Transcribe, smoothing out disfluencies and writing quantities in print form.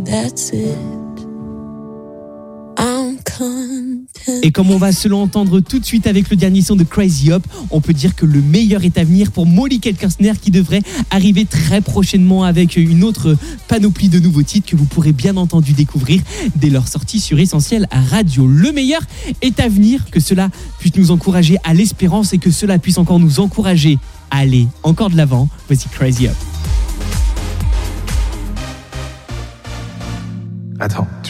that's it. I'm content. Et comme on va se l'entendre tout de suite avec le dernier son de Crazy Up, on peut dire que le meilleur est à venir pour Molly Kelkersner qui devrait arriver très prochainement avec une autre panoplie de nouveaux titres que vous pourrez bien entendu découvrir dès leur sortie sur Essentiel à Radio. Le meilleur est à venir, que cela puisse nous encourager à l'espérance et que cela puisse encore nous encourager à aller encore de l'avant. Voici Crazy Up. Attends, tu veux leur dire quoi ?